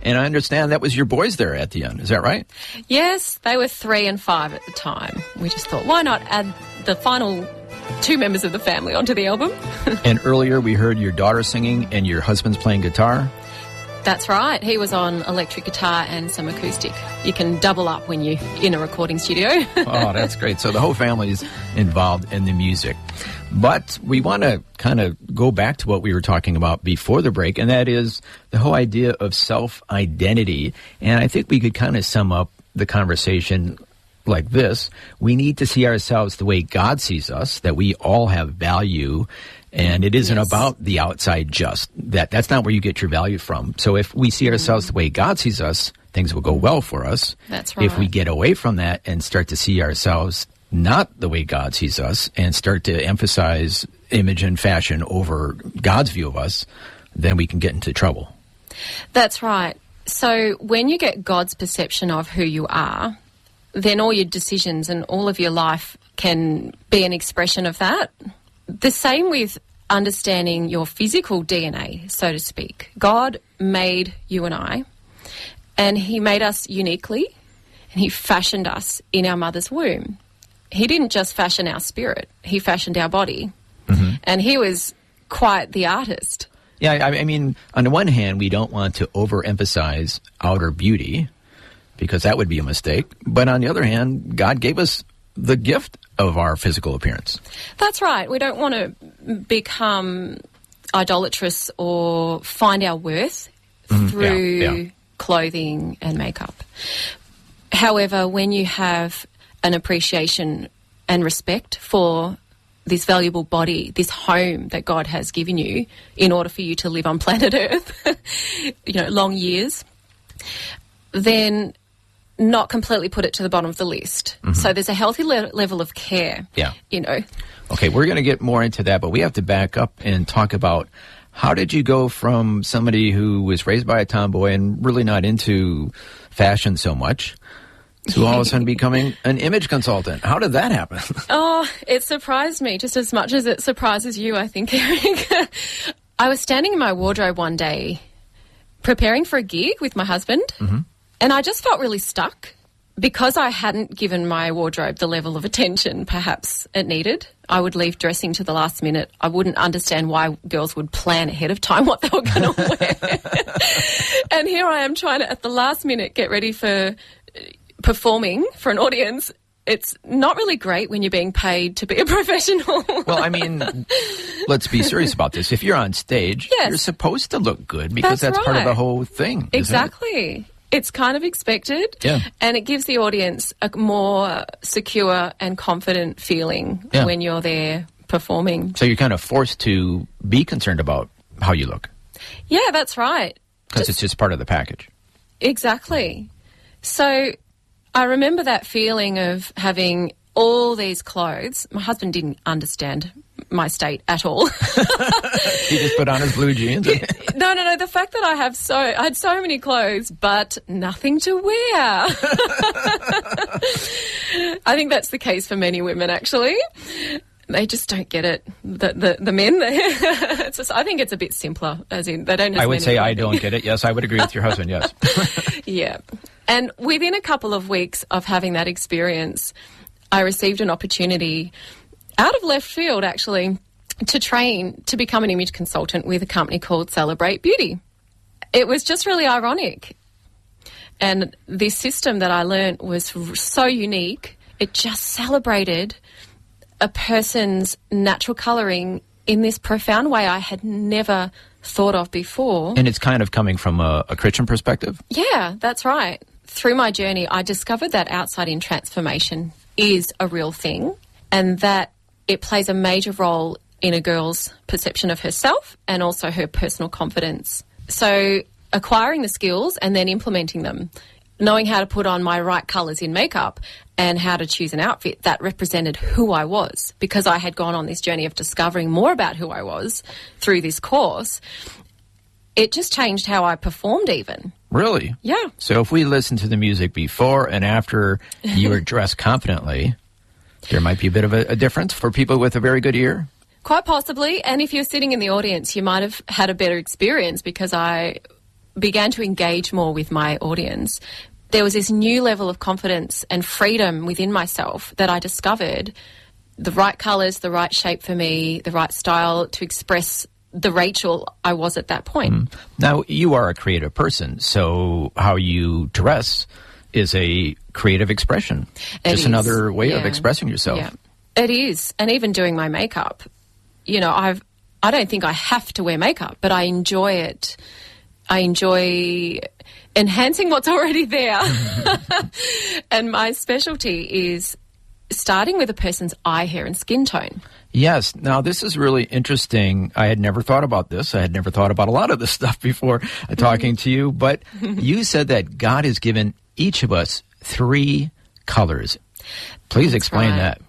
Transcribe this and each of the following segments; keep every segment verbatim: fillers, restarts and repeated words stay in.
And I understand that was your boys there at the end. Is that right? Yes, they were three and five at the time. We just thought, why not add the final two members of the family onto the album? And earlier we heard your daughter singing and your husband's playing guitar. That's right. He was on electric guitar and some acoustic. You can double up when you're in a recording studio. Oh, that's great. So the whole family's involved in the music. But we want to kind of go back to what we were talking about before the break, and that is the whole idea of self-identity. And I think we could kind of sum up the conversation like this. We need to see ourselves the way God sees us, that we all have value. And it isn't yes. about the outside just. That That's not where you get your value from. So if we see ourselves mm. the way God sees us, things will go well for us. That's right. If we get away from that and start to see ourselves not the way God sees us and start to emphasize image and fashion over God's view of us, then we can get into trouble. That's right. So when you get God's perception of who you are, then all your decisions and all of your life can be an expression of that. The same with understanding your physical D N A, so to speak. God made you and I, and he made us uniquely, and he fashioned us in our mother's womb. He didn't just fashion our spirit, he fashioned our body. Mm-hmm. And he was quite the artist. Yeah, I, I mean, on the one hand, we don't want to overemphasize outer beauty, because that would be a mistake. But on the other hand, God gave us the gift of our physical appearance. That's right. We don't want to become idolatrous or find our worth mm-hmm. through yeah, yeah. clothing and makeup. However, when you have an appreciation and respect for this valuable body, this home that God has given you in order for you to live on planet Earth, you know, long years, then not completely put it to the bottom of the list. Mm-hmm. So there's a healthy le- level of care, yeah. you know. Okay, we're going to get more into that, but we have to back up and talk about how did you go from somebody who was raised by a tomboy and really not into fashion so much to all of a sudden becoming an image consultant? How did that happen? Oh, it surprised me just as much as it surprises you, I think, Eric. I was standing in my wardrobe one day preparing for a gig with my husband, mm-hmm. and I just felt really stuck because I hadn't given my wardrobe the level of attention perhaps it needed. I would leave dressing to the last minute. I wouldn't understand why girls would plan ahead of time what they were going to wear. And here I am trying to, at the last minute, get ready for performing for an audience. It's not really great when you're being paid to be a professional. Well, I mean, let's be serious about this. If you're on stage, yes. you're supposed to look good because that's, that's part right. of the whole thing. Exactly. It? It's kind of expected. Yeah. And it gives the audience a more secure and confident feeling yeah. when you're there performing. So you're kind of forced to be concerned about how you look. Yeah, that's right. Because it's just part of the package. Exactly. So I remember that feeling of having all these clothes. My husband didn't understand my state at all. He just put on his blue jeans. No, no, no. The fact that I have so, I had so many clothes, but nothing to wear. I think that's the case for many women, actually. They just don't get it. The the, the men, it's just, I think it's a bit simpler, as in they don't have I would many say women. I don't get it. Yes, I would agree with your husband, yes. Yeah. And within a couple of weeks of having that experience, I received an opportunity out of left field, actually, to train to become an image consultant with a company called Celebrate Beauty. It was just really ironic. And this system that I learnt was so unique. It just celebrated a person's natural colouring in this profound way I had never thought of before. And it's kind of coming from a, a Christian perspective? Yeah, that's right. Through my journey, I discovered that outside-in transformation is a real thing and that it plays a major role in a girl's perception of herself and also her personal confidence. So acquiring the skills and then implementing them, knowing how to put on my right colours in makeup and how to choose an outfit that represented who I was, because I had gone on this journey of discovering more about who I was through this course, it just changed how I performed even. Really? Yeah. So if we listen to the music before and after you were dressed confidently, there might be a bit of a, a difference for people with a very good ear? Quite possibly. And if you're sitting in the audience, you might have had a better experience because I began to engage more with my audience, there was this new level of confidence and freedom within myself that I discovered the right colours, the right shape for me, the right style to express the Rachel I was at that point. Mm. Now, you are a creative person, so how you dress is a creative expression. It Just is. another way yeah. of expressing yourself. Yeah. It is. And even doing my makeup, you know, I've, I don't think I have to wear makeup, but I enjoy it. I enjoy enhancing what's already there. And my specialty is starting with a person's eye, hair, and skin tone. Yes. Now, this is really interesting. I had never thought about this. I had never thought about a lot of this stuff before talking to you. But you said that God has given each of us three colors. Please That's explain right. that.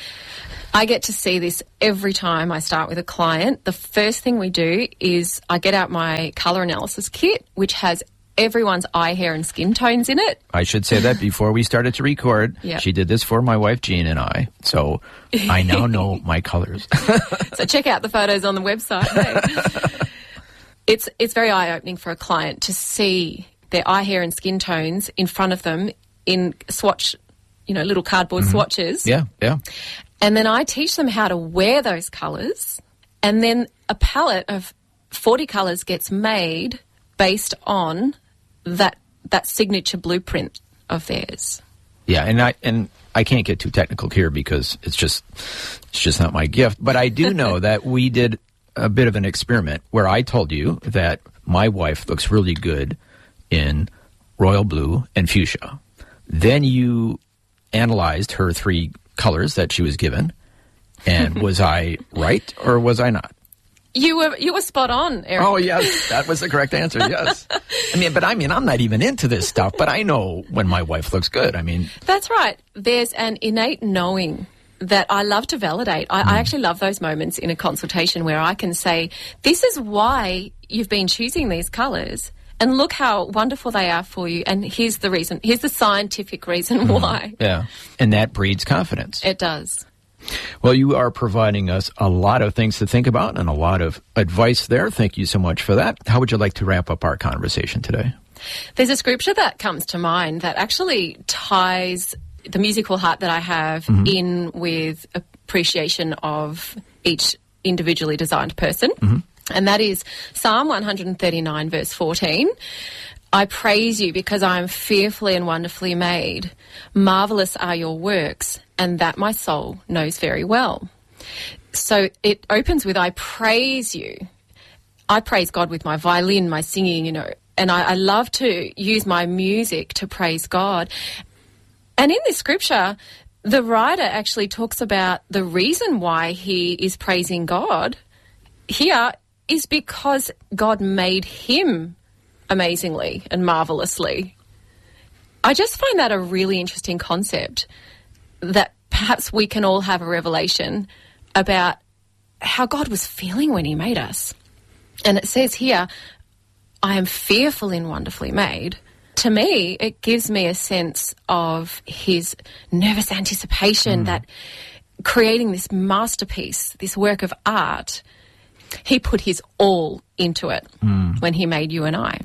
I get to see this every time I start with a client. The first thing we do is I get out my colour analysis kit, which has everyone's eye, hair, and skin tones in it. I should say that before we started to record, yep. she did this for my wife, Jean, and I. So I now know my colors. So check out the photos on the website. Hey. It's, it's very eye-opening for a client to see their eye, hair, and skin tones in front of them in swatch, you know, little cardboard mm-hmm. swatches. Yeah, yeah. And then I teach them how to wear those colours, and then a palette of forty colours gets made based on that that signature blueprint of theirs. Yeah, and I and I can't get too technical here because it's just it's just not my gift. But I do know that we did a bit of an experiment where I told you that my wife looks really good in royal blue and fuchsia. Then you analyzed her three colors that she was given, and was I right or was I not? You were you were spot on, Eric. Oh, yes, that was the correct answer, yes. I mean, but I mean, I'm not even into this stuff, but I know when my wife looks good. I mean... That's right. There's an innate knowing that I love to validate. I, mm. I actually love those moments in a consultation where I can say, this is why you've been choosing these colours, and look how wonderful they are for you, and here's the reason. Here's the scientific reason mm. why. Yeah, and that breeds confidence. It does. Well, you are providing us a lot of things to think about and a lot of advice there. Thank you so much for that. How would you like to wrap up our conversation today? There's a scripture that comes to mind that actually ties the musical heart that I have mm-hmm. in with appreciation of each individually designed person. Mm-hmm. And that is Psalm one thirty-nine, verse fourteen. I praise you because I am fearfully and wonderfully made. Marvellous are your works, and that my soul knows very well. So it opens with, I praise you. I praise God with my violin, my singing, you know, and I, I love to use my music to praise God. And in this scripture, the writer actually talks about the reason why he is praising God here is because God made him amazingly and marvellously. I just find that a really interesting concept, that perhaps we can all have a revelation about how God was feeling when he made us. And it says here, I am fearfully and wonderfully made. To me, it gives me a sense of his nervous anticipation mm. that creating this masterpiece, this work of art, he put his all into it mm. when he made you and I.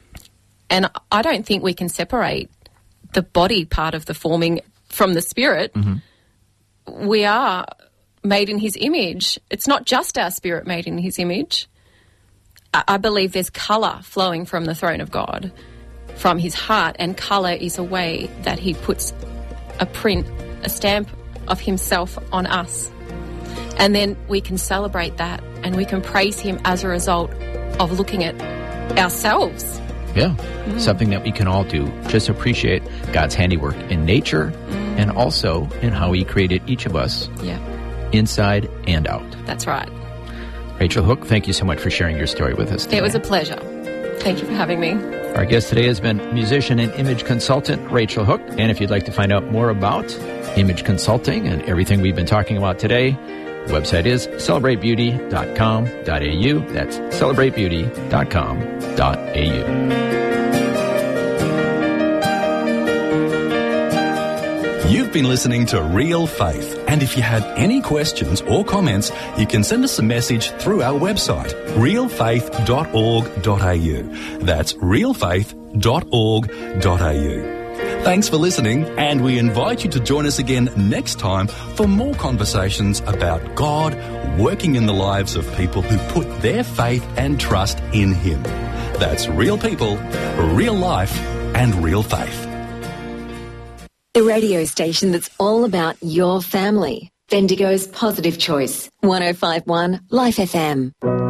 And I don't think we can separate the body part of the forming from the spirit. Mm-hmm. We are made in his image. It's not just our spirit made in his image. I, I believe there's colour flowing from the throne of God, from his heart, and colour is a way that he puts a print, a stamp of himself on us. And then we can celebrate that and we can praise him as a result of looking at ourselves. Yeah, mm. something that we can all do. Just appreciate God's handiwork in nature mm. and also in how he created each of us, yeah. inside and out. That's right. Rachel Hook, thank you so much for sharing your story with us today. It was a pleasure. Thank you for having me. Our guest today has been musician and image consultant Rachel Hook. And if you'd like to find out more about image consulting and everything we've been talking about today, the website is celebrate beauty dot com dot a u. That's celebrate beauty dot com dot a u. You've been been listening to Real Faith, and if you had any questions or comments, you can send us a message through our website, real faith dot org dot a u. That's real faith dot org dot a u. Thanks for listening, and we invite you to join us again next time for more conversations about God working in the lives of people who put their faith and trust in Him. That's real people, real life, and real faith. The radio station that's all about your family. Bendigo's Positive Choice. one oh five point one Life F M.